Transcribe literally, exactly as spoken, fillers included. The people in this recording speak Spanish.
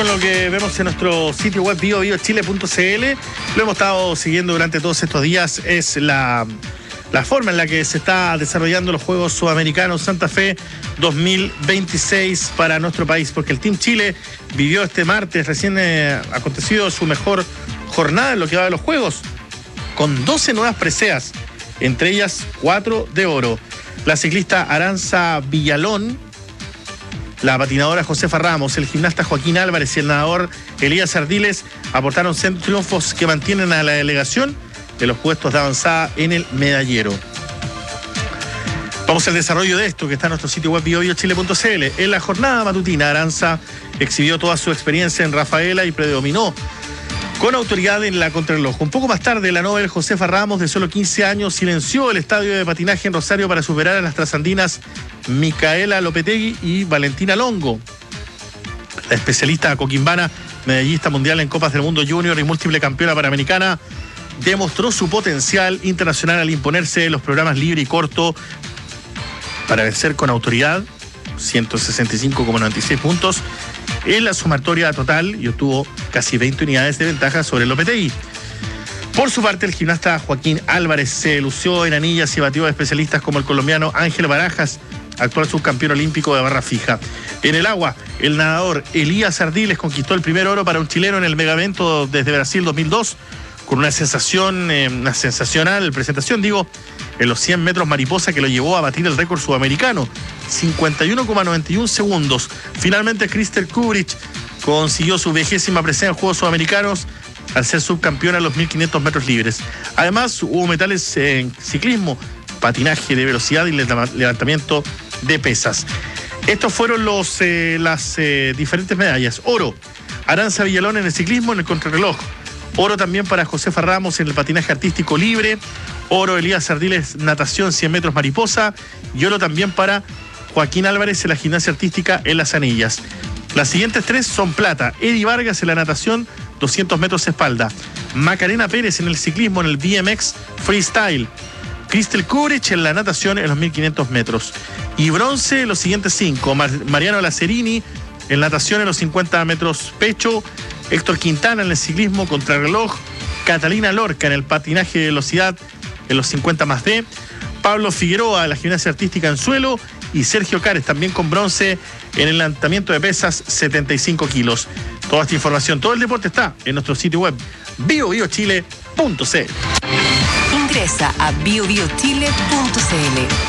Lo que vemos en nuestro sitio web bio bio chile punto c l, lo hemos estado siguiendo durante todos estos días, es la, la forma en la que se está desarrollando los Juegos Sudamericanos Santa Fe dos mil veintiséis para nuestro país, porque el Team Chile vivió este martes recién eh, acontecido su mejor jornada en lo que va de los Juegos, con doce nuevas preseas, entre ellas cuatro de oro. La ciclista Aranza Villalón, la patinadora Josefa Ramos, el gimnasta Joaquín Álvarez y el nadador Elías Ardiles aportaron triunfos que mantienen a la delegación de los puestos de avanzada en el medallero. Vamos al desarrollo de esto que está en nuestro sitio web bio bio chile punto c l. En la jornada matutina, Aranza exhibió toda su experiencia en Rafaela y predominó con autoridad en la contrarreloj. Un poco más tarde, la Nobel Josefa Ramos, de solo quince años, silenció el estadio de patinaje en Rosario para superar a las trasandinas Micaela Lopetegui y Valentina Longo. La especialista coquimbana, medallista mundial en Copas del Mundo Junior y múltiple campeona panamericana, demostró su potencial internacional al imponerse en los programas libre y corto para vencer con autoridad, ciento sesenta y cinco coma noventa y seis puntos, en la sumatoria total, y obtuvo casi veinte unidades de ventaja sobre Lopetegui. Por su parte, el gimnasta Joaquín Álvarez se lució en anillas y batió a especialistas como el colombiano Ángel Barajas, actual subcampeón olímpico de barra fija. En el agua, el nadador Elías Ardiles conquistó el primer oro para un chileno en el megavento desde Brasil dos mil dos, con una sensación, eh, una sensacional presentación, digo, en los cien metros mariposa que lo llevó a batir el récord sudamericano, cincuenta y uno coma noventa y uno segundos. Finalmente, Krystal Kubrich consiguió su vigésima presencia en Juegos Sudamericanos al ser subcampeona en los mil quinientos metros libres. Además, hubo metales en ciclismo, patinaje de velocidad y levantamiento de pesas. Estos fueron los, eh, las eh, diferentes medallas. Oro, Aranza Villalón en el ciclismo, en el contrarreloj. Oro también para Josefa Ramos en el patinaje artístico libre. Oro, Elías Ardiles, natación cien metros mariposa. Y oro también para Joaquín Álvarez en la gimnasia artística en las anillas. Las siguientes tres son plata. Eddie Vargas en la natación doscientos metros espalda. Macarena Pérez en el ciclismo en el B M X freestyle. Krystal Kubrich en la natación en los mil quinientos metros. Y bronce los siguientes cinco. Mar- Mariano Lacerini en natación en los cincuenta metros pecho. Héctor Quintana en el ciclismo contrarreloj. Catalina Lorca en el patinaje de velocidad en los cincuenta más D. Pablo Figueroa en la gimnasia artística en suelo. Y Sergio Cares también con bronce en el levantamiento de pesas setenta y cinco kilos. Toda esta información, todo el deporte está en nuestro sitio web bio bio chile punto c l. Ingresa a bio bio chile punto c l.